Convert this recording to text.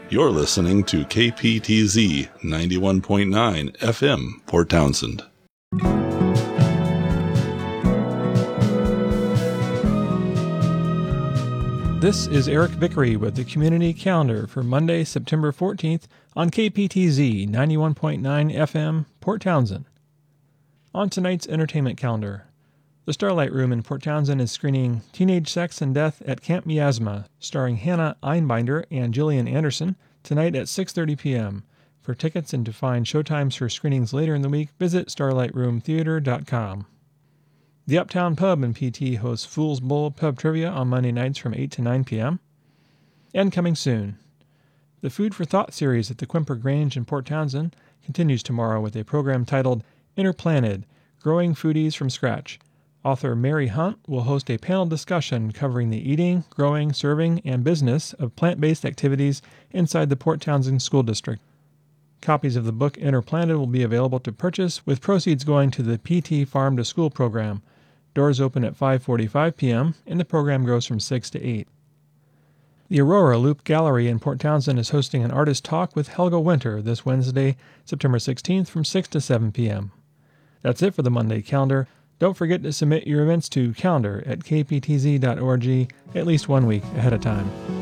You're listening to KPTZ 91.9 FM, Port Townsend. This is Eric Vickery with the Community Calendar for Monday, September 14th on KPTZ 91.9 FM, Port Townsend. On tonight's entertainment calendar, the Starlight Room in Port Townsend is screening Teenage Sex and Death at Camp Miasma, starring Hannah Einbinder and Gillian Anderson, tonight at 6:30 p.m. For tickets and to find showtimes for screenings later in the week, visit starlightroomtheater.com. The Uptown Pub in PT hosts Fool's Bowl Pub Trivia on Monday nights from 8 to 9 p.m. And coming soon, the Food for Thought series at the Quimper Grange in Port Townsend continues tomorrow with a program titled Interplanted, Growing Foodies from Scratch. Author Mary Hunt will host a panel discussion covering the eating, growing, serving, and business of plant-based activities inside the Port Townsend School District. Copies of the book Interplanted will be available to purchase, with proceeds going to the PT Farm to School program. Doors open at 5:45 p.m., and the program goes from 6 to 8. The Aurora Loop Gallery in Port Townsend is hosting an artist talk with Helga Winter this Wednesday, September 16th from 6 to 7 p.m. That's it for the Monday calendar. Don't forget to submit your events to calendar@kptz.org at least 1 week ahead of time.